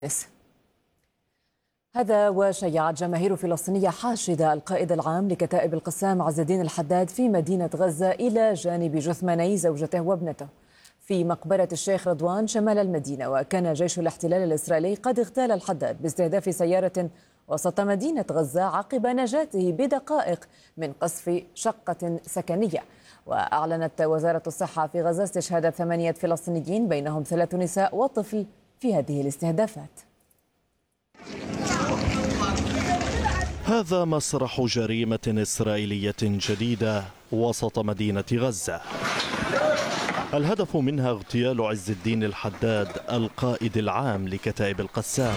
هذا وشيعت جماهير فلسطينية حاشدة القائد العام لكتائب القسام عز الدين الحداد في مدينة غزة إلى جانب جثماني زوجته وابنته في مقبرة الشيخ رضوان شمال المدينة. وكان جيش الاحتلال الإسرائيلي قد اغتال الحداد باستهداف سيارة وسط مدينة غزة عقب نجاته بدقائق من قصف شقة سكنية. وأعلنت وزارة الصحة في غزة استشهاد 8 فلسطينيين بينهم 3 نساء وطفل في هذه الاستهدافات. هذا مسرح جريمة إسرائيلية جديدة وسط مدينة غزة، الهدف منها اغتيال عز الدين الحداد القائد العام لكتائب القسام.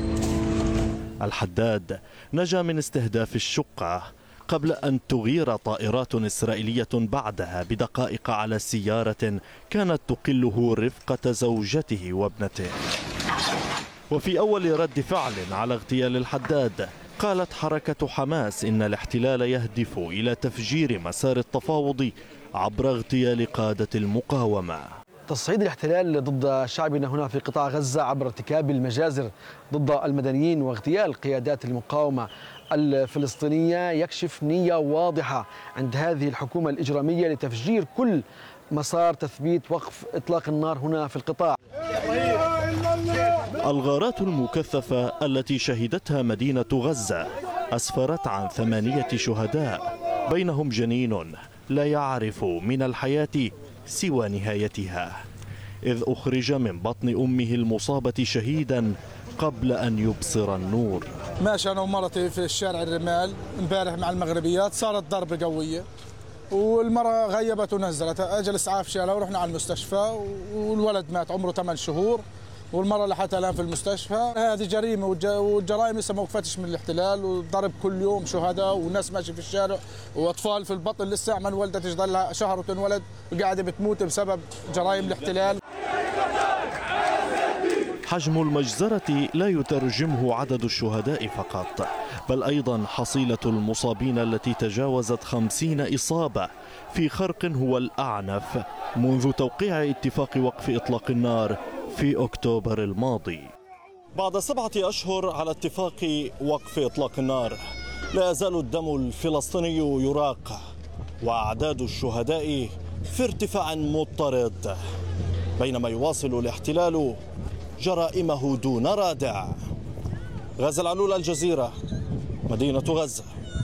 الحداد نجا من استهداف الشقة قبل أن تغير طائرات إسرائيلية بعدها بدقائق على سيارة كانت تقله رفقة زوجته وابنته. وفي أول رد فعل على اغتيال الحداد قالت حركة حماس إن الاحتلال يهدف إلى تفجير مسار التفاوض عبر اغتيال قادة المقاومة. تصعيد الاحتلال ضد شعبنا هنا في قطاع غزة عبر ارتكاب المجازر ضد المدنيين واغتيال قيادات المقاومة الفلسطينية يكشف نية واضحة عند هذه الحكومة الإجرامية لتفجير كل مسار تثبيت وقف إطلاق النار هنا في القطاع. الغارات المكثفة التي شهدتها مدينة غزة أسفرت عن 8 شهداء بينهم جنين لا يعرف من الحياة سوى نهايتها، إذ أخرج من بطن أمه المصابة شهيدا قبل أن يبصر النور. ماشي أنا ومرتي في الشارع الرمال امبارح مع المغربيات، صارت ضربة قوية والمرأة غيبت ونزلت، أجل إسعاف شالها ورحنا على المستشفى والولد مات عمره 8 شهور والمرأة لحتى الآن في المستشفى. هذه جريمة والجرائم لسه ما وقفتش من الاحتلال، والضرب كل يوم شهداء وناس ماشي في الشارع وأطفال في البطن لسه عمل ولدت تضلها شهر وتنولد وقاعدة بتموت بسبب جرائم الاحتلال. حجم المجزرة لا يترجمه عدد الشهداء فقط، بل أيضا حصيلة المصابين التي تجاوزت 50 إصابة في خرق هو الأعنف منذ توقيع اتفاق وقف إطلاق النار في أكتوبر الماضي. بعد 7 أشهر على اتفاق وقف إطلاق النار لا يزال الدم الفلسطيني يراق وأعداد الشهداء في ارتفاع مضطرد، بينما يواصل الاحتلال جرائمه دون رادع. غزة العلول، الجزيرة، مدينة غزة.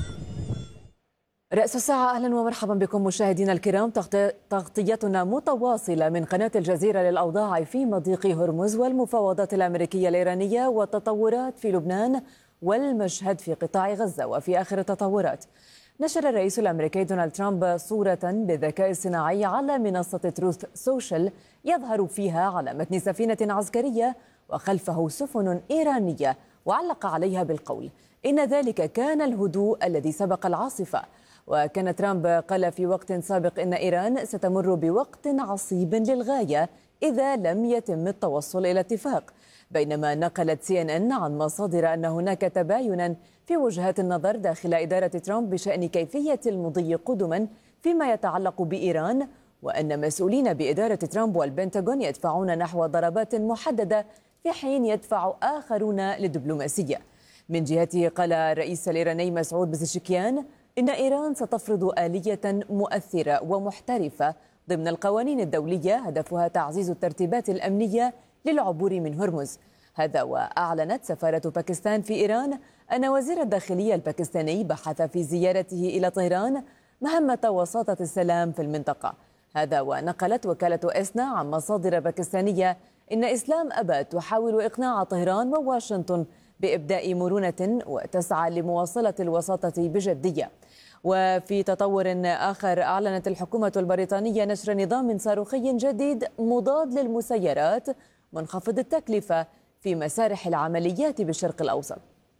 رأس الساعة، أهلا ومرحبا بكم مشاهدينا الكرام. تغطيتنا متواصلة من قناة الجزيرة للأوضاع في مضيق هرمز والمفاوضات الأمريكية الإيرانية والتطورات في لبنان والمشهد في قطاع غزة. وفي آخر التطورات نشر الرئيس الأمريكي دونالد ترامب صورة بالذكاء الصناعي على منصة تروث سوشيال يظهر فيها على متن سفينة عسكرية وخلفه سفن إيرانية، وعلق عليها بالقول إن ذلك كان الهدوء الذي سبق العاصفة. وكان ترامب قال في وقت سابق إن إيران ستمر بوقت عصيب للغاية إذا لم يتم التوصل إلى اتفاق، بينما نقلت CNN عن مصادر أن هناك تباينا في وجهات النظر داخل إدارة ترامب بشأن كيفية المضي قدما فيما يتعلق بإيران، وأن مسؤولين بإدارة ترامب والبنتاغون يدفعون نحو ضربات محددة في حين يدفع آخرون للدبلوماسية. من جهته قال الرئيس الإيراني مسعود بزشكيان إن إيران ستفرض آلية مؤثرة ومحترفة ضمن القوانين الدولية هدفها تعزيز الترتيبات الأمنية للعبور من هرمز. هذا وأعلنت سفارة باكستان في إيران أن وزير الداخلية الباكستاني بحث في زيارته إلى طهران مهمة وساطة السلام في المنطقة. هذا ونقلت وكالة إسنا عن مصادر باكستانية إن إسلام أباد تحاول إقناع طهران وواشنطن بإبداء مرونة وتسعى لمواصلة الوساطة بجدية. وفي تطور آخر أعلنت الحكومة البريطانية نشر نظام صاروخي جديد مضاد للمسيرات منخفض التكلفة في مسارح العمليات بالشرق الأوسط.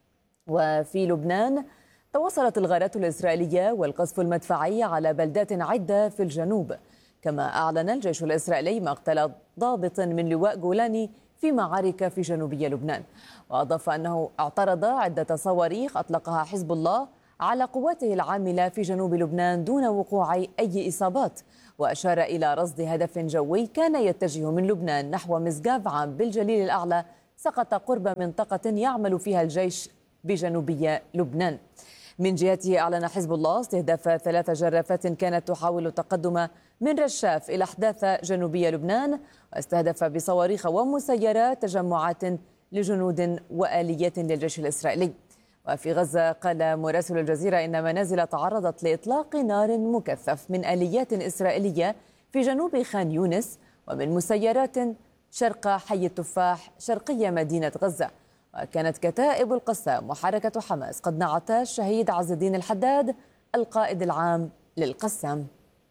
وفي لبنان تواصلت الغارات الإسرائيلية والقصف المدفعي على بلدات عدة في الجنوب، كما أعلن الجيش الإسرائيلي مقتل ضابط من لواء جولاني في معارك في جنوبي لبنان. وأضاف أنه اعترض عدة صواريخ أطلقها حزب الله على قواته العاملة في جنوب لبنان دون وقوع أي إصابات، وأشار إلى رصد هدف جوي كان يتجه من لبنان نحو مسقاف عام بالجليل الأعلى سقط قرب منطقة يعمل فيها الجيش بجنوبي لبنان. من جهته أعلن حزب الله استهداف 3 جرافات كانت تحاول التقدم من رشاف إلى أحداث جنوبي لبنان، واستهدف بصواريخ ومسيرات تجمعات لجنود وآليات للجيش الإسرائيلي. وفي غزة قال مراسل الجزيرة إن منازل تعرضت لإطلاق نار مكثف من آليات إسرائيلية في جنوب خان يونس ومن مسيرات شرق حي التفاح شرقي مدينة غزة. وكانت كتائب القسام وحركة حماس قد نعتا الشهيد عز الدين الحداد القائد العام للقسام.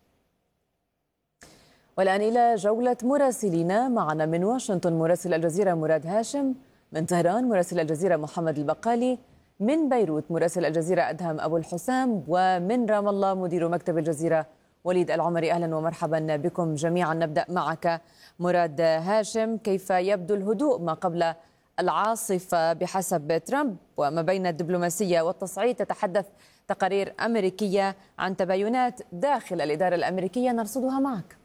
والآن إلى جولة مراسلين. معنا من واشنطن مراسل الجزيرة مراد هاشم، من طهران مراسل الجزيرة محمد البقالي، من بيروت مراسل الجزيرة أدهم أبو الحسام، ومن رام الله مدير مكتب الجزيرة وليد العمري. أهلا ومرحبا بكم جميعا. نبدأ معك مراد هاشم، كيف يبدو الهدوء ما قبل العاصفة بحسب ترامب وما بين الدبلوماسية والتصعيد؟ تتحدث تقارير أمريكية عن تباينات داخل الإدارة الأمريكية نرصدها معك.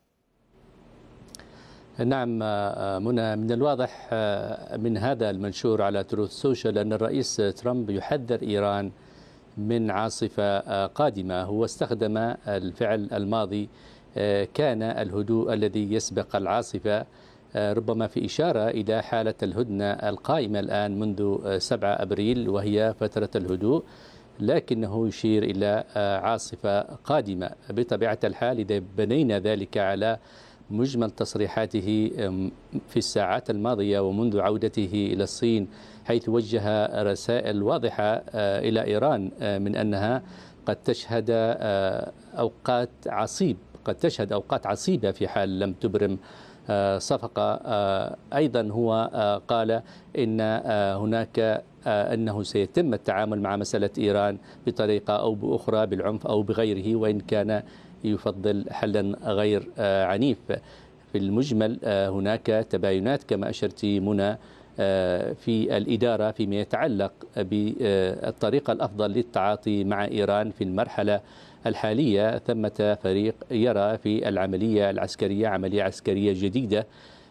نعم منى، من الواضح من هذا المنشور على تروث سوشيال أن الرئيس ترامب يحذر إيران من عاصفة قادمة. هو استخدم الفعل الماضي كان الهدوء الذي يسبق العاصفة، ربما في إشارة إلى حالة الهدنة القائمة الآن منذ 7 أبريل وهي فترة الهدوء، لكنه يشير إلى عاصفة قادمة. بطبيعة الحال إذا بنينا ذلك على مجمل تصريحاته في الساعات الماضية ومنذ عودته إلى الصين، حيث وجه رسائل واضحة إلى إيران من أنها قد تشهد أوقات عصيبة في حال لم تبرم صفقة. أيضا هو قال إن هناك أنه سيتم التعامل مع مسألة إيران بطريقة أو بأخرى، بالعنف أو بغيره، وإن كان يفضل حلا غير عنيف. في المجمل هناك تباينات كما أشرت منى في الإدارة فيما يتعلق بالطريقة الأفضل للتعاطي مع إيران في المرحلة الحالية. ثمة فريق يرى في العملية العسكرية عملية عسكرية جديدة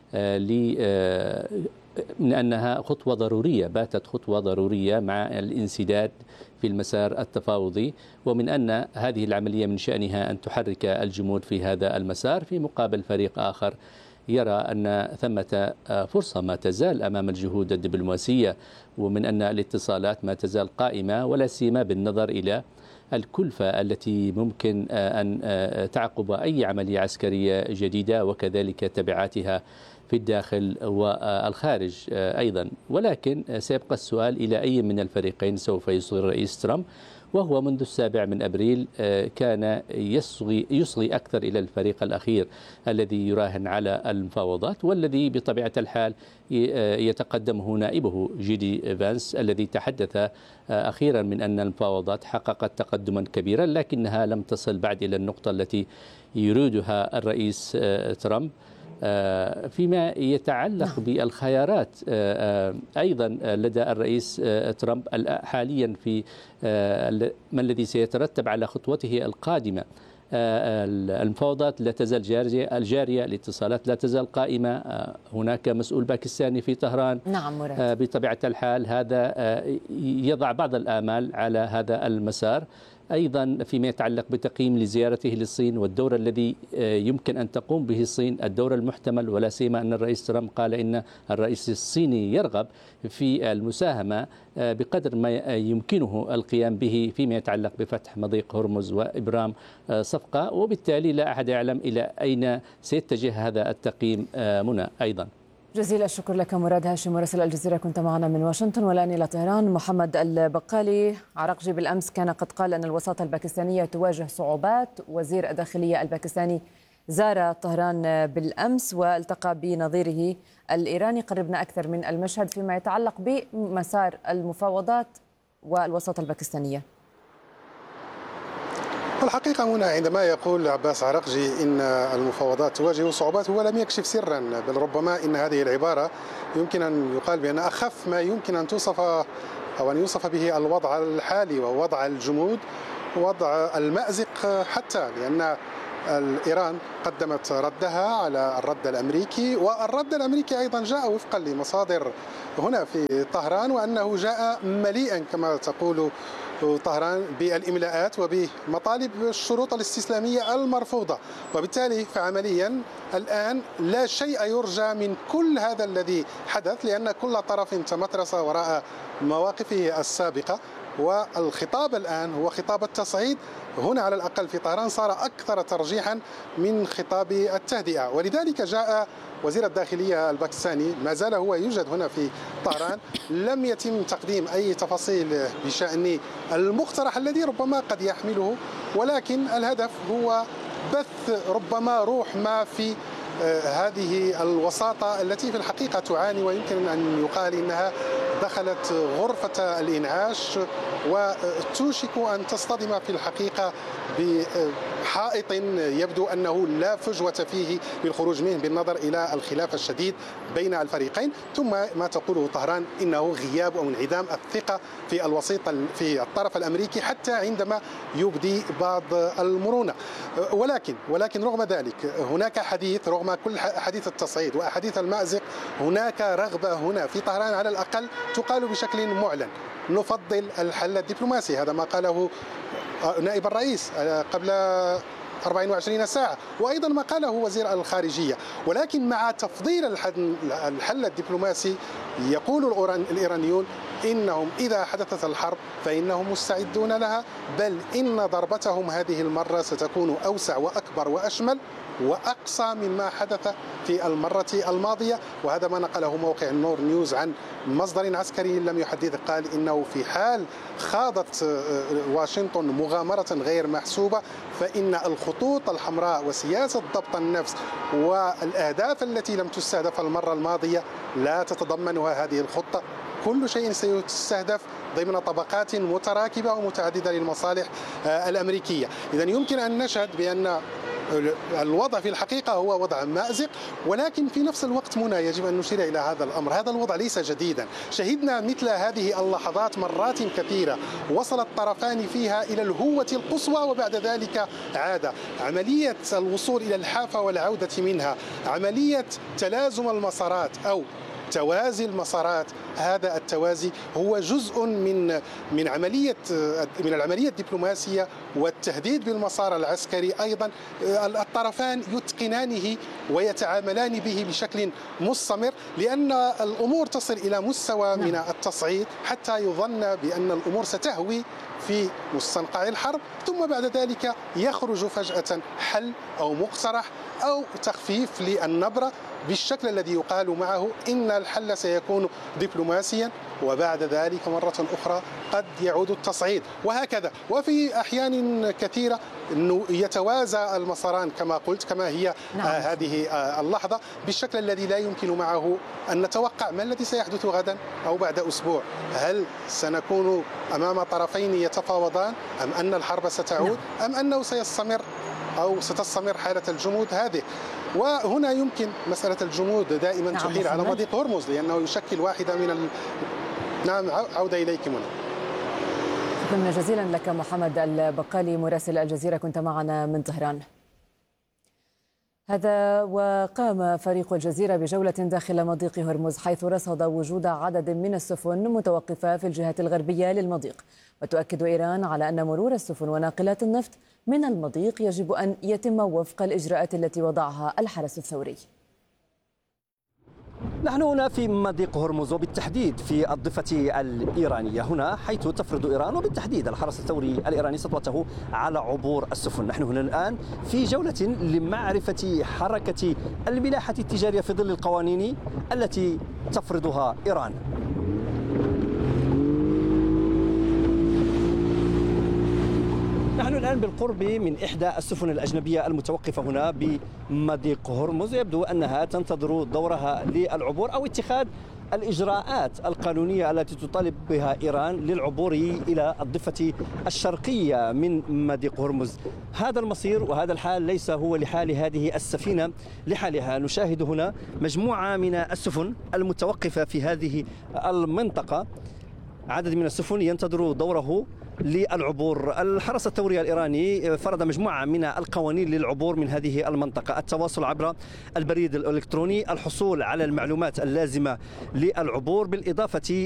من أنها خطوة ضرورية، باتت خطوة ضرورية مع الانسداد في المسار التفاوضي، ومن أن هذه العملية من شأنها أن تحرك الجمود في هذا المسار، في مقابل فريق آخر يرى أن ثمة فرصة ما تزال أمام الجهود الدبلوماسية، ومن أن الاتصالات ما تزال قائمة، ولا سيما بالنظر إلى الكلفة التي ممكن أن تعقب أي عملية عسكرية جديدة، وكذلك تبعاتها في الداخل والخارج أيضا. ولكن سيبقى السؤال إلى أي من الفريقين سوف يصغي الرئيس ترامب، وهو منذ 7 أبريل كان يصغي أكثر إلى الفريق الأخير الذي يراهن على المفاوضات، والذي بطبيعة الحال يتقدمه نائبه جيدي فانس، الذي تحدث أخيرا من أن المفاوضات حققت تقدما كبيرا، لكنها لم تصل بعد إلى النقطة التي يريدها الرئيس ترامب. فيما يتعلق بالخيارات أيضا لدى الرئيس ترامب حاليا في ما الذي سيترتب على خطوته القادمة. المفاوضات لا تزال جارية، الاتصالات لا تزال قائمة، هناك مسؤول باكستاني في طهران. نعم مراد. بطبيعة الحال هذا يضع بعض الآمال على هذا المسار. أيضا فيما يتعلق بتقييم لزيارته للصين والدور الذي يمكن أن تقوم به الصين، الدور المحتمل، ولا سيما أن الرئيس ترامب قال إن الرئيس الصيني يرغب في المساهمة بقدر ما يمكنه القيام به فيما يتعلق بفتح مضيق هرمز وإبرام صفقة، وبالتالي لا أحد يعلم إلى أين سيتجه هذا التقييم منى. أيضا جزيل الشكر لك مراد هاشم مراسل الجزيرة، كنت معنا من واشنطن. والآن إلى طهران. محمد البقالي، عراقجي بالأمس كان قد قال أن الوساطة الباكستانية تواجه صعوبات. وزير الداخلية الباكستاني زار طهران بالأمس والتقى بنظيره الإيراني. قربنا أكثر من المشهد فيما يتعلق بمسار المفاوضات والوساطة الباكستانية. الحقيقة هنا عندما يقول عباس عراقجي إن المفاوضات تواجه صعوبات، هو لم يكشف سرا، بل ربما إن هذه العبارة يمكن أن يقال بأن أخف ما يمكن أن توصف أو أن يوصف به الوضع الحالي، ووضع الجمود، ووضع المأزق حتى، لأن إيران قدمت ردها على الرد الأمريكي، والرد الأمريكي أيضا جاء وفقا لمصادر هنا في طهران، وأنه جاء مليئا كما تقول طهران بالإملاءات وبمطالب الشروط الاستسلامية المرفوضة. وبالتالي فعمليا الآن لا شيء يرجى من كل هذا الذي حدث، لأن كل طرف تمترس وراء مواقفه السابقة، والخطاب الآن هو خطاب التصعيد. هنا على الأقل في طهران صار أكثر ترجيحا من خطاب التهدئة، ولذلك جاء وزير الداخلية الباكستاني، ما زال هو يوجد هنا في طهران، لم يتم تقديم أي تفاصيل بشأن المقترح الذي ربما قد يحمله، ولكن الهدف هو بث ربما روح ما في هذه الوساطة التي في الحقيقة تعاني، ويمكن أن يقال إنها دخلت غرفة الإنعاش وتوشك أن تصطدم في الحقيقة بحائط يبدو أنه لا فجوة فيه للخروج منه بالنظر إلى الخلاف الشديد بين الفريقين. ثم ما تقوله طهران إنه غياب أو انعدام الثقة في الوسيط في الطرف الأمريكي حتى عندما يبدي بعض المرونة. ولكن رغم ذلك هناك حديث، رغم كل حديث التصعيد وأحاديث المأزق، هناك رغبة هنا في طهران على الأقل تقال بشكل معلن نفضل الحل الدبلوماسي. هذا ما قاله نائب الرئيس قبل 24 ساعة، وأيضا ما قاله وزير الخارجية. ولكن مع تفضيل الحل الدبلوماسي يقول الإيرانيون إنهم إذا حدثت الحرب فإنهم مستعدون لها، بل إن ضربتهم هذه المرة ستكون أوسع وأكبر وأشمل وأقصى مما حدث في المرة الماضية. وهذا ما نقله موقع النور نيوز عن مصدر عسكري لم يحدد، قال إنه في حال خاضت واشنطن مغامرة غير محسوبة فإن الخطوط الحمراء وسياسة ضبط النفس والأهداف التي لم تستهدف المرة الماضية لا تتضمنها هذه الخطة. كل شيء سيستهدف ضمن طبقات متراكبة ومتعددة للمصالح الأمريكية. إذن يمكن أن نشهد بأن الوضع في الحقيقة هو وضع مأزق، ولكن في نفس الوقت منى يجب أن نشير إلى هذا الأمر. هذا الوضع ليس جديدا، شهدنا مثل هذه اللحظات مرات كثيرة وصل الطرفان فيها إلى الهوة القصوى وبعد ذلك عاد. عملية الوصول إلى الحافة والعودة منها، عملية تلازم المسارات أو توازي المسارات، هذا التوازي هو جزء من العملية الدبلوماسية والتهديد بالمسار العسكري. أيضا الطرفان يتقنانه ويتعاملان به بشكل مستمر، لأن الأمور تصل إلى مستوى من التصعيد حتى يظن بأن الأمور ستهوي في مستنقع الحرب، ثم بعد ذلك يخرج فجأة حل أو مقترح أو تخفيف للنبرة بالشكل الذي يقال معه إن الحل سيكون دبلوماسيا، وبعد ذلك مرة أخرى قد يعود التصعيد، وهكذا. وفي أحيان كثيرة أنه يتوازى المساران كما قلت، كما هي هذه اللحظة، بالشكل الذي لا يمكن معه أن نتوقع ما الذي سيحدث غدا أو بعد أسبوع. هل سنكون أمام طرفين يتفاوضان، أم أن الحرب ستعود، أم أنه سيستمر أو ستستمر حالة الجمود هذه. وهنا يمكن مسألة الجمود دائما تحيل على مضيق هرمز، لأنه يشكل واحدة من نعم. عودة إليك منى. شكرا جزيلا لك محمد البقالي مراسل الجزيرة، كنت معنا من طهران. هذا وقام فريق الجزيرة بجولة داخل مضيق هرمز، حيث رصد وجود عدد من السفن متوقفة في الجهة الغربية للمضيق. وتؤكد إيران على أن مرور السفن وناقلات النفط من المضيق يجب أن يتم وفق الإجراءات التي وضعها الحرس الثوري. نحن هنا في مضيق هرمز، وبالتحديد في الضفة الإيرانية هنا، حيث تفرض إيران وبالتحديد الحرس الثوري الإيراني سطوته على عبور السفن. نحن هنا الآن في جولة لمعرفة حركة الملاحة التجارية في ظل القوانين التي تفرضها إيران. نحن الآن بالقرب من إحدى السفن الأجنبية المتوقفة هنا بمضيق هرمز، يبدو أنها تنتظر دورها للعبور أو اتخاذ الإجراءات القانونية التي تطالب بها إيران للعبور إلى الضفة الشرقية من مضيق هرمز. هذا المصير وهذا الحال ليس هو لحال هذه السفينة لحالها. نشاهد هنا مجموعة من السفن المتوقفة في هذه المنطقة عدد من السفن ينتظر دوره للعبور. الحرس الثوري الإيراني فرض مجموعة من القوانين للعبور من هذه المنطقة: التواصل عبر البريد الإلكتروني، الحصول على المعلومات اللازمة للعبور، بالإضافة